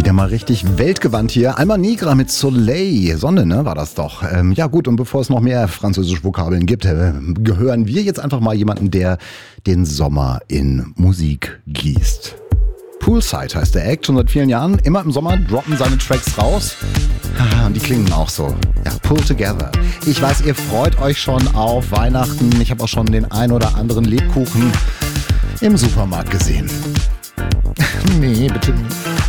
Wieder mal richtig weltgewandt hier. Alma Nigra mit Soleil. Sonne, ne, war das doch. Ja gut, und bevor es noch mehr französische Vokabeln gibt, gehören wir jetzt einfach mal jemanden, der den Sommer in Musik gießt. Poolside heißt der Act, schon seit vielen Jahren. Immer im Sommer droppen seine Tracks raus. Und die klingen auch so. Ja, Pull Together. Ich weiß, ihr freut euch schon auf Weihnachten. Ich habe auch schon den ein oder anderen Lebkuchen im Supermarkt gesehen. Nee, bitte nicht.